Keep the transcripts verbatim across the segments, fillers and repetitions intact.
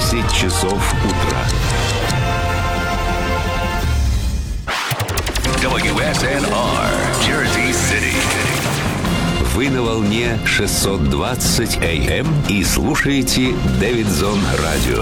десять часов утра. дабл ю эс эн ар, Jersey City. Вы на волне шестьсот двадцать эй эм и слушаете Дэвидсон Радио.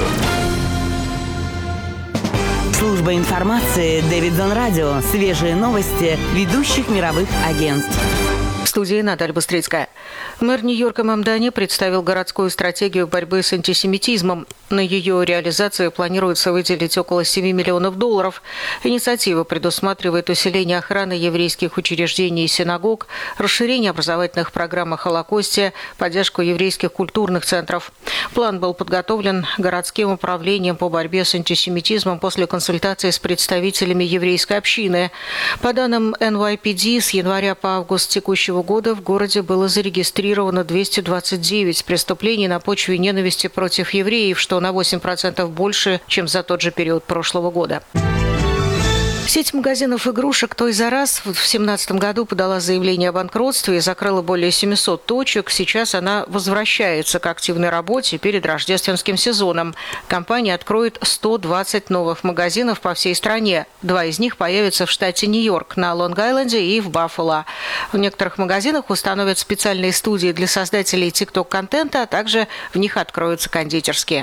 Служба информации Дэвидсон Радио. Свежие новости ведущих мировых агентств. В студии Наталья Быстрицкая. Мэр Нью-Йорка Мамдани представил городскую стратегию борьбы с антисемитизмом. На ее реализацию планируется выделить около семи миллионов долларов. Инициатива предусматривает усиление охраны еврейских учреждений и синагог, расширение образовательных программ о Холокосте, поддержку еврейских культурных центров. План был подготовлен городским управлением по борьбе с антисемитизмом после консультации с представителями еврейской общины. По данным эн вай пи ди, с января по август текущего года в городе было зарегистрировано двести двадцать девять преступлений на почве ненависти против евреев, что на восемь процентов больше, чем за тот же период прошлого года. Сеть магазинов игрушек Toys R Us в две тысячи семнадцатом году подала заявление о банкротстве и закрыла более семисот точек. Сейчас она возвращается к активной работе перед рождественским сезоном. Компания откроет сто двадцать новых магазинов по всей стране. Два из них появятся в штате Нью-Йорк, на Лонг-Айленде и в Баффало. В некоторых магазинах установят специальные студии для создателей тикток-контента, а также в них откроются кондитерские.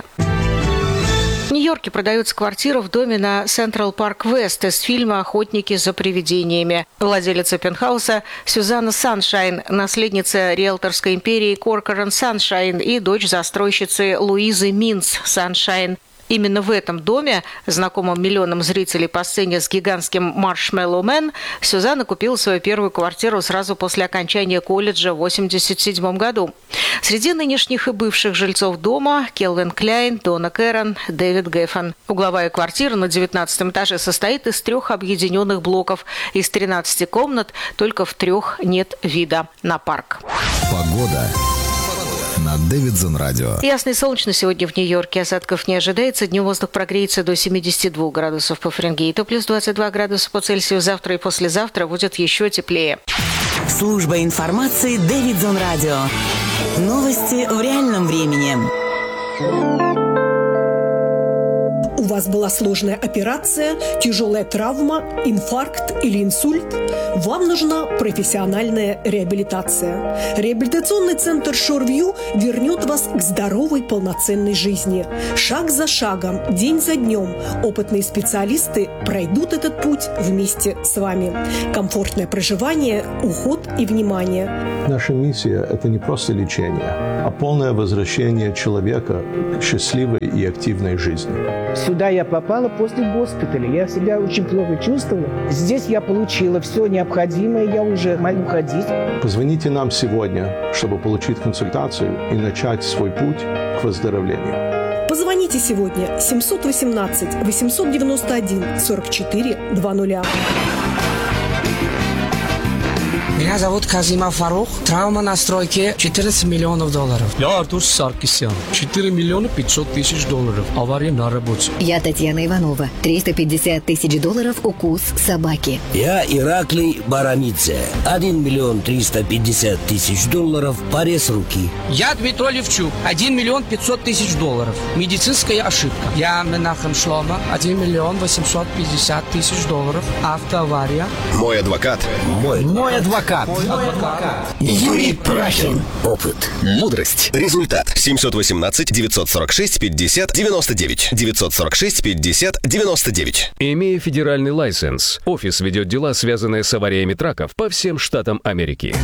В Нью-Йорке продается квартира в доме на Централ Парк Вест из фильма «Охотники за привидениями». Владелица пентхауса Сюзанна Саншайн, наследница риэлторской империи Corcoran Sunshine и дочь застройщицы Луизы Минц Саншайн. Именно в этом доме, знакомом миллионам зрителей по сцене с гигантским «Маршмеллоу Мэн», Сюзанна купила свою первую квартиру сразу после окончания колледжа в восемьдесят седьмом году. Среди нынешних и бывших жильцов дома Келвин Кляйн, Дона Кэрон, Дэвид Геффен. Угловая квартира на девятнадцатом этаже состоит из трех объединенных блоков. Из тринадцати комнат только в трех нет вида на парк. Погода на Дэвидсон Радио. Ясно и солнечно сегодня в Нью-Йорке. Осадков не ожидается. Днем воздух прогреется до семидесяти двух градусов по Фаренгейту, плюс двадцать два градуса по Цельсию. Завтра и послезавтра будет еще теплее. Служба информации Дэвидсон Радио. Новости в реальном времени. У вас была сложная операция, тяжелая травма, инфаркт или инсульт? Вам нужна профессиональная реабилитация. Реабилитационный центр Шорвью вернет вас к здоровой, полноценной жизни. Шаг за шагом, день за днем опытные специалисты пройдут этот путь вместе с вами. Комфортное проживание, уход и внимание. Наша миссия – это не просто лечение, а полное возвращение человека к счастливой и активной жизни. Сюда я попала после госпиталя. Я себя очень плохо чувствовала. Здесь я получила все необходимое. Я уже могу ходить. Позвоните нам сегодня, чтобы получить консультацию и начать свой путь к выздоровлению. Позвоните сегодня семьсот восемнадцать восемьсот девяносто один сорок четыре двадцать. Меня зовут Казима Фарух. Травма на стройке четырнадцать миллионов долларов. Я Артур Саркисян. четыре миллиона пятьсот тысяч долларов. Авария на работе. Я Татьяна Иванова. триста пятьдесят тысяч долларов укус собаки. Я Ираклий Барамидзе. один миллион триста пятьдесят тысяч долларов. Порез руки. Я Дмитрий Левчук. один миллион пятьсот тысяч долларов. Медицинская ошибка. Я Менахем Шлома. один миллион восемьсот пятьдесят тысяч долларов. Автоавария. Мой адвокат. Мой, Мой адвокат. Адвокат. Юрий Прахин. Опыт. Мудрость. Результат. семьсот восемнадцать девятьсот сорок шесть пятьдесят девяносто девять. девятьсот сорок шесть пятьдесят девяносто девять. Имея федеральный лайсенс, офис ведет дела, связанные с авариями траков по всем штатам Америки.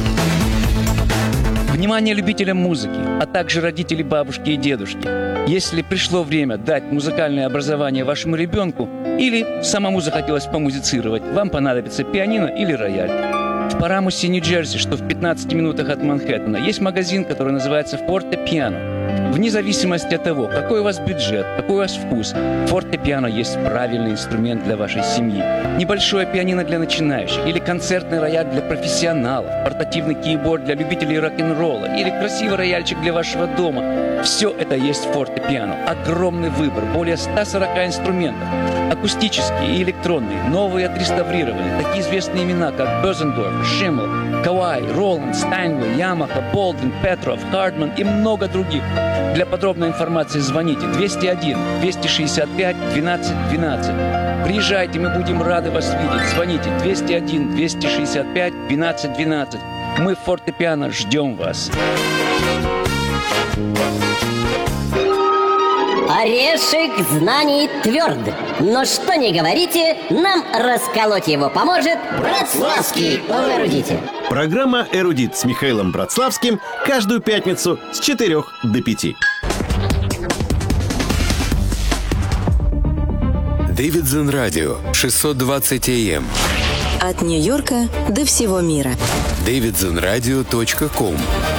Внимание любителям музыки, а также родители, бабушки и дедушки. Если пришло время дать музыкальное образование вашему ребенку или самому захотелось помузицировать, вам понадобится пианино или рояль. В Парамусе, Нью-Джерси, что в пятнадцати минутах от Манхэттена, есть магазин, который называется «Форте-пиано». Вне зависимости от того, какой у вас бюджет, какой у вас вкус, «Форте-пиано» есть правильный инструмент для вашей семьи. Небольшое пианино для начинающих, или концертный рояль для профессионалов, портативный кейборд для любителей рок-н-ролла, или красивый рояльчик для вашего дома. Все это есть в фортепиано. Огромный выбор, более ста сорока инструментов. Акустические и электронные, новые отреставрированы. Такие известные имена, как Бёзендорф, Шиммел, Кавай, Роланд, Стайнвей, Ямаха, Болдвин, Петров, Хардман и много других. Для подробной информации звоните двести один двести шестьдесят пять двенадцать двенадцать. Приезжайте, мы будем рады вас видеть. Звоните двести один двести шестьдесят пять двенадцать двенадцать. Мы в фортепиано ждем вас. Орешек знаний тверд, но что не говорите, нам расколоть его поможет Братславский в «Эрудите». Программа «Эрудит» с Михаилом Братславским каждую пятницу с четырёх до пяти. Davidson Radio шестьсот двадцать эй эм. От Нью-Йорка до всего мира. дэвидсон радио точка ком.